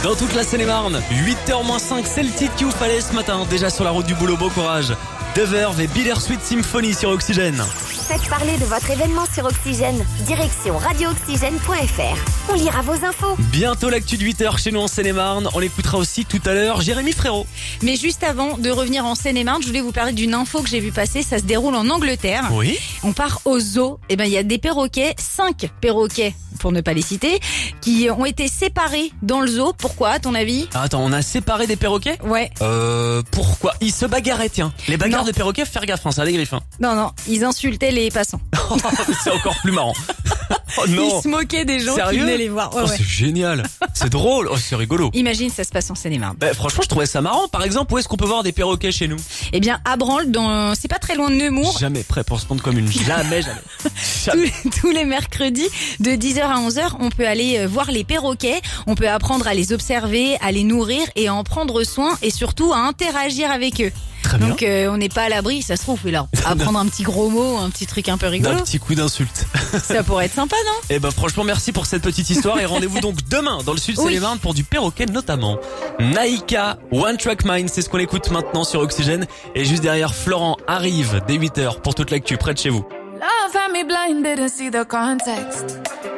dans toute la Seine-et-Marne. 8h-5, c'est le titre qu'il vous fallait ce matin. Déjà sur la route du boulot, bon courage. The Verve et Bittersweet Symphony sur Oxygène. Faites parler de votre événement sur Oxygène. Direction radiooxygène.fr. On lira vos infos. Bientôt l'actu de 8h chez nous en Seine-et-Marne. On écoutera aussi tout à l'heure Jérémy Frérot. Mais juste avant de revenir en Seine-et-Marne, je voulais vous parler d'une info que j'ai vu passer. Ça se déroule en Angleterre. Oui. On part au zoo. Et il y a des perroquets, 5 perroquets, pour ne pas les citer, qui ont été séparés dans le zoo. Pourquoi, à ton avis? Attends, on a séparé des perroquets? Ouais. Pourquoi? Ils se bagarraient, tiens. Les bagarres Non. de perroquets, faut faire gaffe, ça a des griffes. Hein. Non, ils insultaient les passants. C'est encore plus marrant. Oh non. Ils se moquaient des gens qui Sérieux? venaient les voir. Ouais, Oh, ouais. c'est génial. C'est drôle. Oh, c'est rigolo. Imagine, ça se passe en Seine-et-Marne. Franchement, je trouvais ça marrant. Par exemple, où est-ce qu'on peut voir des perroquets chez nous? Eh bien, à Branle, c'est pas très loin de Nemours. Jamais prêt pour se prendre comme une. Jamais. Tous les mercredis, de 10h à 11h, on peut aller voir les perroquets. On peut apprendre à les observer, à les nourrir et à en prendre soin et surtout à interagir avec eux. Très bien. Donc on n'est pas à l'abri, ça se trouve, là, apprendre un petit gros mot, un petit truc un peu D'un rigolo. petit coup d'insulte. Ça pourrait être sympa, non? Franchement, merci pour cette petite histoire et rendez-vous donc demain dans le sud Oui. Seine-et-Marne pour du perroquet notamment. Naïka, One Track Mind, c'est ce qu'on écoute maintenant sur Oxygène. Et juste derrière, Florent arrive dès 8h pour toute l'actu près de chez vous. Love had me blind, didn't see the context.